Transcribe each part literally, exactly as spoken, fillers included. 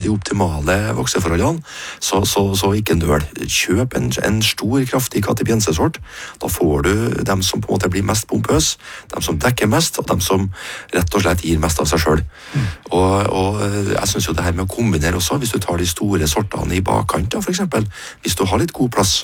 de optimale vokseforholdene, så, så, så ikke nøl. Kjøp en, en stor, kraftig katipiensesort. Da får du dem som på en måte blir mest pompøs, dem som dekker mest, og dem som rett og slett gir mest av seg selv. Mm. Og, og jeg synes jo det her med å kombinere også, hvis du tar de store sortene i bakkant, da, for eksempel, hvis du har litt god plass,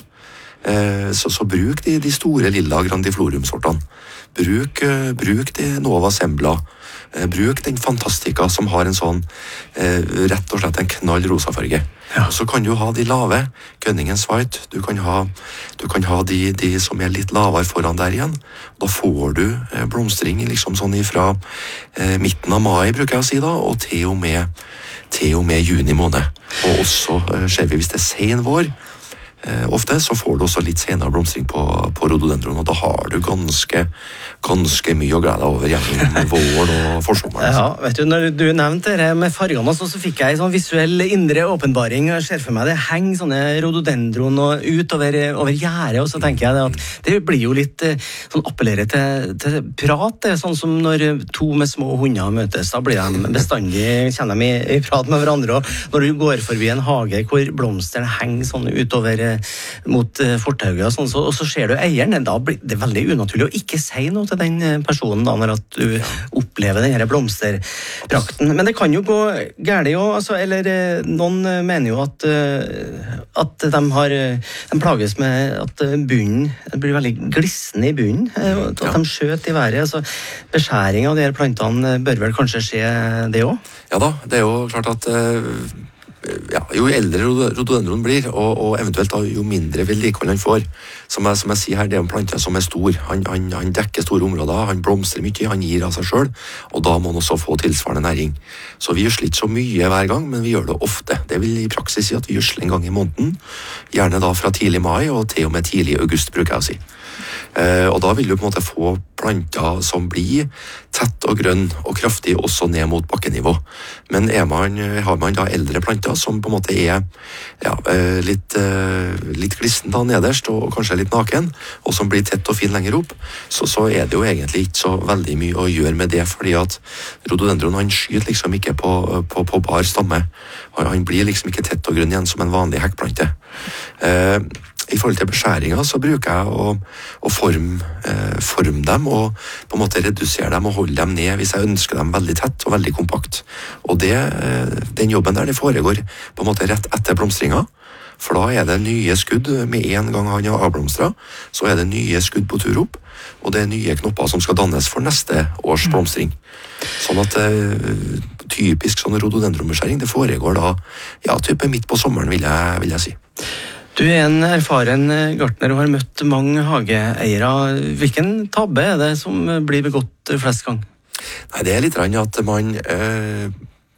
Så, så bruk de, de store lilla grandiflorium-sortene. Bruk, uh, bruk de Nova Sembla. Uh, bruk den Fantastica som har en sånn uh, rett og slett en knall rosa farge. Ja. Og så kan du ha de lave, Gunningens White. Du kan ha, du kan ha de, de som er litt lavere foran der igjen. Da får du uh, blomstring liksom sånn ifra uh, midten av mai, bruker jeg å si da, og til og med, til og med juni måned. Og også uh, ser vi hvis det er sen vår, Eh, ofte så får du også litt senere blomstring på, på rhododendron, og da har du ganske, ganske mye å glede deg over gjennom våren og forsommeren. Ja, vet du, når du nevnte det med fargene, så, så fikk jeg en sånn visuell indre åpenbaring. Jeg ser for meg det henger sånne rhododendron og utover over gjerdet, og så tenker jeg det at det blir jo litt sånn appellerer til, til prat, det er sånn som når to med små hunder møtes, da blir de bestandig, kjenner de i, i prat med hverandre, og når du går forbi en hage hvor blomsterne henger sånn utover mot fortauet og sånn, så, og så ser du eieren, da blir det veldig unaturlig å ikke si noe til den personen da, når at du opplever den her blomsterprakten. Men det kan jo gå gærlig jo, altså, eller noen mener jo at, at de har, de plages med at bunnen blir veldig glissen i bunnen, at de skjøt i været, altså beskjæring av de her plantene bør vel kanskje skje det også? Ja da, det er jo klart at ja, jo eldre rhododendron blir, og, og eventuelt da, jo mindre vedlikehold han får. Som jeg, som jeg sier her, det er en plante som er stor. Han, han, han dekker store områder, han blomstrer mye, han gir av seg selv, og da må han også få tilsvarende næring. Så vi gjødsler ikke så mye hver gang, men vi gjør det ofte. Det vil i praksis si at vi gjødsler en gang i måneden, gjerne da fra tidlig mai og til og med tidlig august, bruker jeg å si. Uh, og da vil du på en måte få planter som blir tett og grønn og kraftig også ned mot bakkenivå. Men er man, har man da eldre planter som på en måte er ja, uh, litt, uh, litt glisten da nederst og kanskje litt naken, og som blir tett og fin lenger opp, så, så er det jo egentlig ikke så veldig mye å gjøre med det, fordi at rhododendron han skyter liksom ikke på, på, på bar stamme. Han, han blir liksom ikke tett og grønn igjen som en vanlig hekkplante. Uh, I forhold til beskjæringer så bruker jeg å, å forme, eh, forme dem og på en måte redusere dem og holde dem ned hvis jeg ønsker dem veldig tett og veldig kompakt. Og det, eh, den jobben der det foregår på en måte rett etter blomstringa, for da er det nye skudd med en gang han har avblomstret, så er det nye skudd på tur opp, og det er nye knopper som skal dannes for neste års blomstring. Sånn at eh, typisk sånn rhododendronbeskjæring, det foregår da, ja, type midt på sommeren vil jeg, vil jeg si. Du er en erfaren gartner og har møtt mange hageeiere. Hvilken tabbe er det som blir begått flest gang? Nei, det er litt rann at man, øh,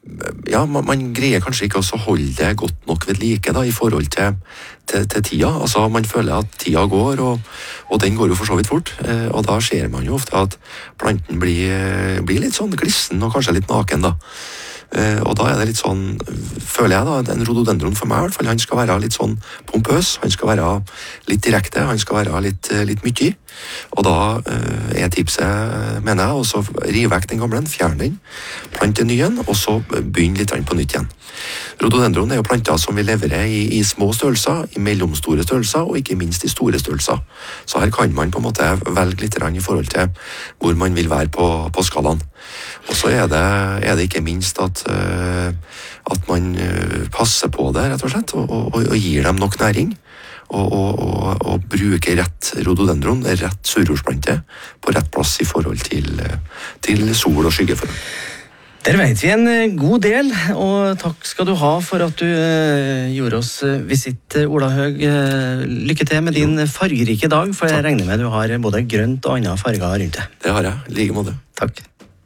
ja, man, man greier kanskje ikke å holde det godt nok ved like da, i forhold til, til, til tida. Altså, man føler at tida går, og, og den går jo for så vidt fort. Øh, og da ser man jo ofte at planten blir, blir litt sånn glissen og kanskje litt naken da. Uh, og da er det litt sånn, føler jeg da, en rhododendron for meg i hvert fall, han skal være litt sånn pompøs, han skal være litt direkte, han skal være litt, litt mye, og da uh, er tipset, mener jeg, og så rive vekk den gamle, fjerne den, plante den nye, og så begynne litt på nytt igjen. Rhododendron er jo planter som vi leverer i, i små størrelser, i mellomstore størrelser, og ikke minst i store størrelser. Så her kan man på en måte velge litt i forhold til hvor man vil være på, på skalaen. Og så er det, er det ikke minst at, uh, at man uh, passer på det, rett og slett, og, og, og gir dem nok næring, og, og, og, og bruker rett rhododendron, rett surjordsplante, på rett plass i forhold til, til sol og skyggeforhold. Der vet vi en god del, og takk skal du ha for at du uh, gjorde oss visitt, Ola Høeg. Uh, lykke til med din fargerike dag, for jeg regner med du har både grønt og andre farger rundt det. Det har jeg, like måte. Takk.